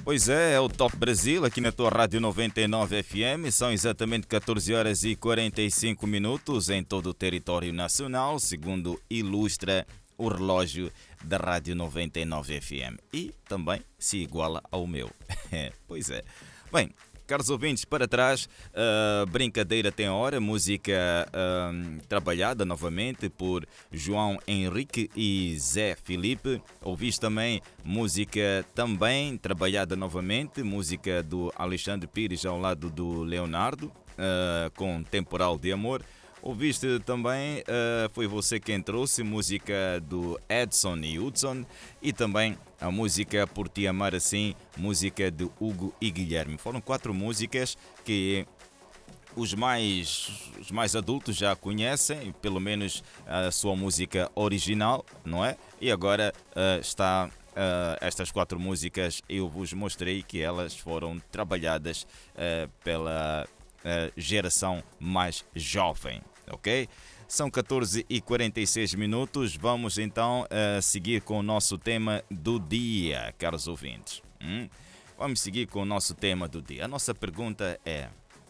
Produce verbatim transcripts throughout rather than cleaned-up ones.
Pois é, é o Top Brasil aqui na tua Rádio noventa e nove F M. São exatamente catorze horas e quarenta e cinco minutos em todo o território nacional, segundo ilustra o relógio da Rádio noventa e nove F M. E também se iguala ao meu. Pois é. Bem, caros ouvintes, para trás, uh, Brincadeira Tem Hora, música uh, trabalhada novamente por João Henrique e Zé Felipe. Ouviste também música também trabalhada novamente, música do Alexandre Pires ao lado do Leonardo, uh, com Temporal de Amor. Ouviste também, uh, foi você quem trouxe, música do Edson e Hudson e também a música Por Te Amar Assim, música de Hugo e Guilherme. Foram quatro músicas que os mais, os mais adultos já conhecem, pelo menos a sua música original, não é? E agora uh, está, uh, estas quatro músicas, eu vos mostrei que elas foram trabalhadas uh, pela uh, geração mais jovem. Ok? São catorze e quarenta e seis minutos. Vamos então uh, seguir com o nosso tema do dia, caros ouvintes. Hum? Vamos seguir com o nosso tema do dia. A nossa pergunta é: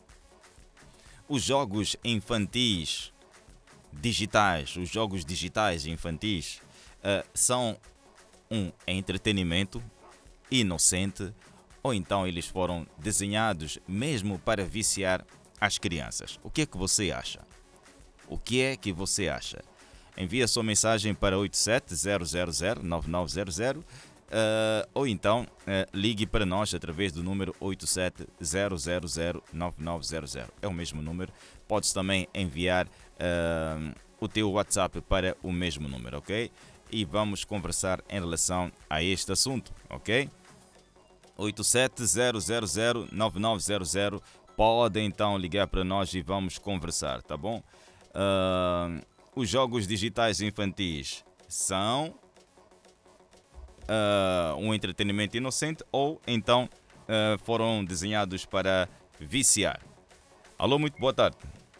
os jogos infantis digitais, os jogos digitais infantis uh, são um entretenimento inocente ou então eles foram desenhados mesmo para viciar as crianças? O que é que você acha? O que é que você acha? Envie a sua mensagem para oito sete zero zero zero nove nove zero zero uh, ou então uh, ligue para nós através do número oito sete zero zero zero nove nove zero zero. É o mesmo número. Podes também enviar uh, o teu WhatsApp para o mesmo número, ok? E vamos conversar em relação a este assunto, ok? oito sete zero zero zero nove nove zero zero. Pode então ligar para nós e vamos conversar, tá bom? Uh, os jogos digitais infantis são uh, um entretenimento inocente ou então uh, foram desenhados para viciar? Alô, muito boa tarde.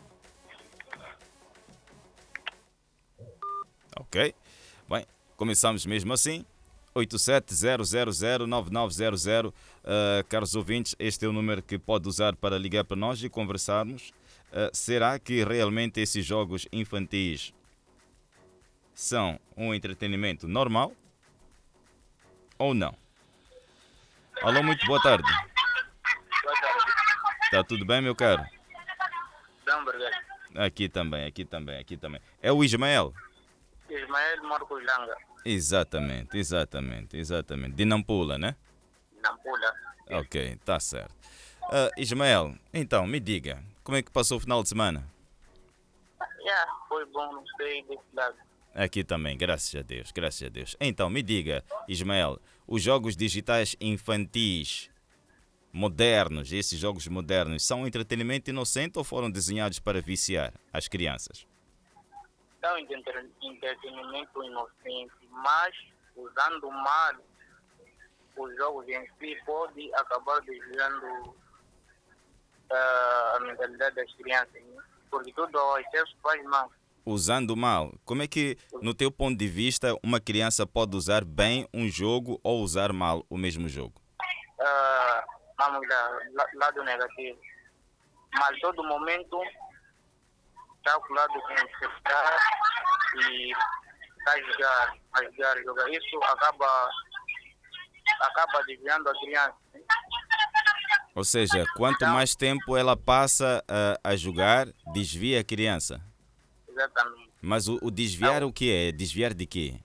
Ok, bem, começamos mesmo assim. oito sete zero zero zero nove nove zero zero. Uh, caros ouvintes, este é o número que pode usar para ligar para nós e conversarmos. Uh, será que realmente esses jogos infantis são um entretenimento normal ou não? Alô, muito boa tarde. Boa tarde. Está tudo bem, meu caro? Não, obrigado. Aqui também, aqui também, aqui também. É o Ismael? Ismael Marcos Langa, Exatamente, exatamente, exatamente. De Nampula, né? Nampula. Ok, está certo. Uh, Ismael, então, me diga, como é que passou o final de semana? Yeah, foi bom, não sei desse lado. Aqui também, graças a Deus, graças a Deus. Então, me diga, Ismael, os jogos digitais infantis modernos, esses jogos modernos, são um entretenimento inocente ou foram desenhados para viciar as crianças? É um entre- entretenimento inocente, mas usando mal os jogos em si pode acabar desviando ah, a mentalidade das crianças, né? Porque tudo ao excesso faz mal. Usando mal, como é que, no teu ponto de vista, uma criança pode usar bem um jogo ou usar mal o mesmo jogo? Ah, vamos lá, la- lado negativo. Mas todo momento está com o lado com está e está a jogar, a jogar, a jogar. Isso acaba, acaba desviando a criança. Né? Ou seja, quanto Então, mais tempo ela passa a, a jogar, desvia a criança. exatamente. Mas o, o desviar Então, o que é? Desviar de quê?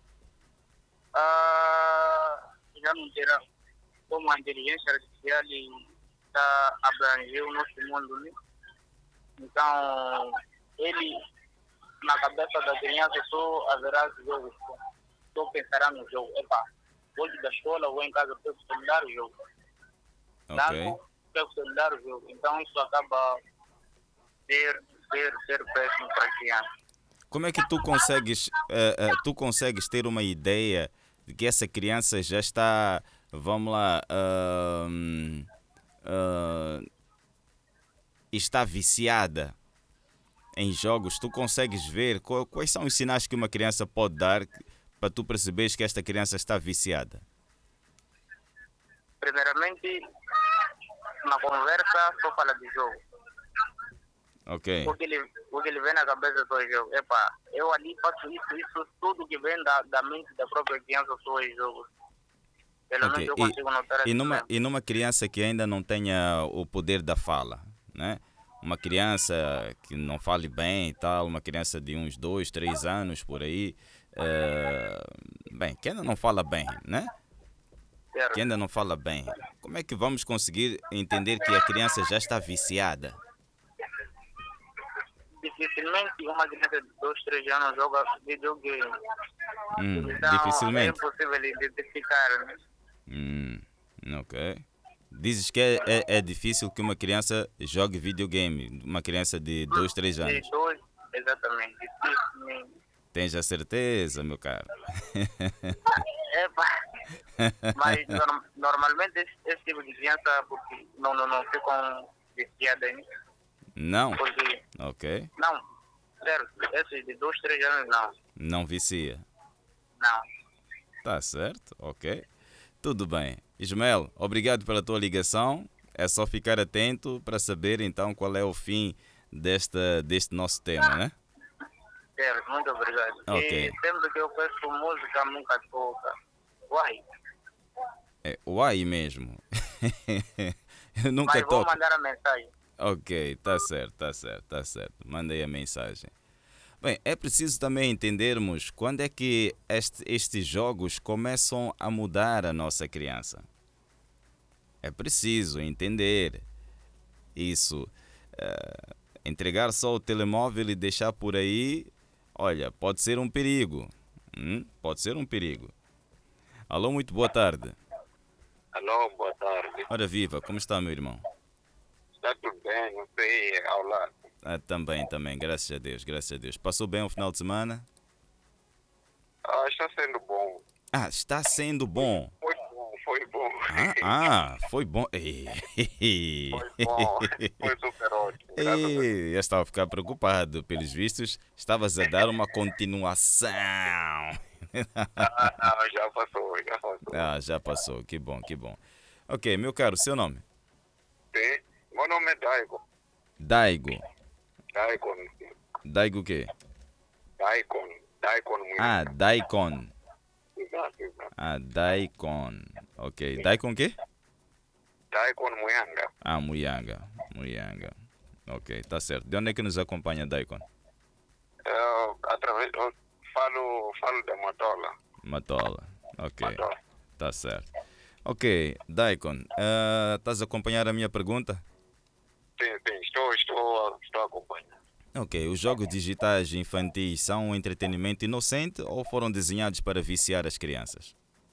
ah, já não terá como a inteligência artificial está a abranger o nosso mundo, né? Então, ele, na cabeça da criança, só haverá jogos. Só pensará no jogo. Epa, hoje da escola, vou em casa, pego o celular e jogo. Ok. Tanto, pego o celular e jogo. Então, isso acaba ser, ser, ser péssimo para a criança. Como é que tu consegues, eh, eh, tu consegues ter uma ideia de que essa criança já está, vamos lá, ahm, ah, está viciada em jogos? Tu consegues ver qual- quais são os sinais que uma criança pode dar para tu perceberes que esta criança está viciada? primeiramente, na conversa só fala de jogo. Ok. O que ele, o que ele vem na cabeça do jogo. Epa, eu ali faço isso, isso, tudo que vem da, da mente da própria criança só é jogo. Pelo menos Ok. eu E, consigo notar e, assim numa, mesmo. e numa criança que ainda não tenha o poder da fala, né? Uma criança que não fale bem e tal, uma criança de uns dois, três anos por aí, eh, bem, que ainda não fala bem, né? Certo. Que ainda não fala bem. Como é que vamos conseguir entender que a criança já está viciada? Dificilmente uma criança de dois, três anos joga videogame. Hum, Então é dificilmente. impossível identificar, né? Hum, ok. Dizes que é, é, é difícil que uma criança jogue videogame, uma criança de dois, três De anos. dois, exatamente. Dificilmente. Tens a certeza, meu caro? Epa, mas norm- normalmente esse, esse tipo de criança porque não, não, não ficam viciadas nisso. Não? Porque, Ok. não, certo, esses de dois, três anos não. Não vicia. Não. Tá certo, ok. Tudo bem. Ismael, obrigado pela tua ligação. É só ficar atento para saber então qual é o fim desta, deste nosso tema, né? Certo, muito obrigado. Ok. E sempre que eu peço música, nunca toca. Uai, É o aí mesmo. Eu nunca mas vou toco. mandar a mensagem. Ok, tá certo, tá certo, tá certo. Mandei a mensagem. Bem, é preciso também entendermos quando é que este, estes jogos começam a mudar a nossa criança. É preciso entender isso. Eh, entregar só o telemóvel e deixar por aí, olha, pode ser um perigo. Hum? Pode ser um perigo. Alô, muito boa tarde. Alô, boa tarde. Ora viva, como está, meu irmão? Está tudo bem? Não sei, ao lado. Ah, também, também, graças a Deus, graças a Deus. Passou bem o final de semana? Ah, está sendo bom. Ah, está sendo bom. Foi bom, foi bom. Ah, ah foi bom. Foi bom, foi super ótimo. Graças a Deus. Ei, eu estava a ficar preocupado. Pelos vistos, estavas a dar uma continuação. Ah, não, já passou, já passou. Ah, já passou. Que bom, que bom. Ok, meu caro, seu nome? Sim, meu nome é Daigo. Daigo. Daikon, Daigo o quê? Daikon, Daikon muito. Ah, Daikon. Exato, exato. Ah, Daikon. Ok. Daikon o quê? Daikon Muyanga. Ah, Muyanga. Muyanga. Ok, tá certo. De onde é que nos acompanha Daikon? Eu, através, eu falo, falo da Matola. Matola. Ok, Matola. tá certo. Ok, Daikon, ah, estás a acompanhar a minha pergunta? Sim, sim, estou, estou, estou acompanhando. Ok, os jogos digitais infantis são um entretenimento inocente ou foram desenhados para viciar as crianças?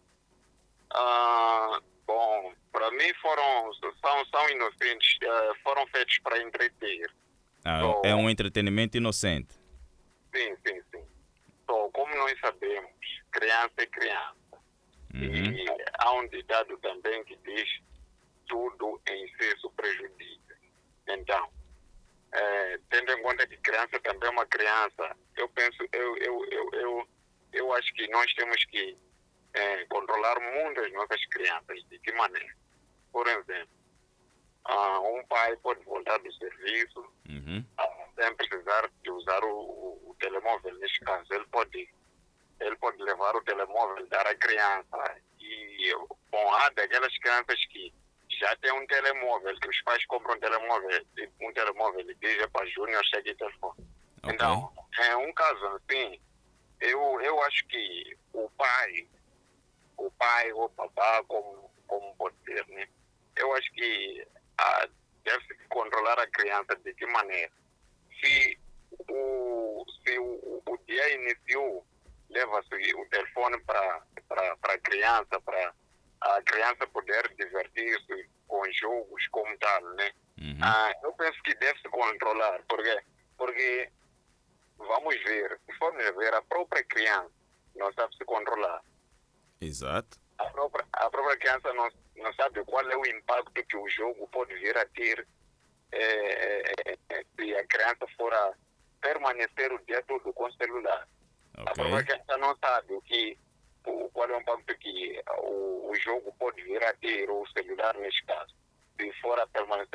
Ah, bom, para mim foram, são, são inocentes, eh, foram feitos para entreter. Ah, So, é um entretenimento inocente. Sim, sim, sim. So, como nós sabemos, criança é criança. Uhum. E há um ditado também que diz tudo em excesso prejudica. Então, eh, tendo em conta que criança também é uma criança, eu penso, eu, eu, eu, eu, eu acho que nós temos que eh, controlar muito as nossas crianças. De que maneira? Por exemplo, ah, um pai pode voltar do serviço, Uhum. ah, sem precisar de usar o, o, o telemóvel. Neste caso, ele pode, ele pode levar o telemóvel, dar à criança. E, bom, há daquelas crianças que já tem um telemóvel, que os pais compram um telemóvel, um telemóvel e dizem para Júnior chegue o telefone. Ok. Então, é um caso assim, eu, eu acho que o pai, o pai ou o papá, como, como pode ser, né? Eu acho que ah, deve-se controlar a criança de que maneira? Se o, se o, o dia iniciou, leva-se o telefone para a criança, para a criança poder divertir-se com jogos como tal, né? Uhum. Ah, eu penso que deve-se controlar, porque, porque vamos ver, se formos ver, a própria criança não sabe se controlar. Exato. A própria, a própria criança não, não sabe qual é o impacto que o jogo pode vir a ter é, é, se a criança for a permanecer o dia todo com o celular. A própria Ok. criança não sabe o que o- qual é o impacto que o, o jogo pode vir a ter, ou o celular neste caso, se for a permanecer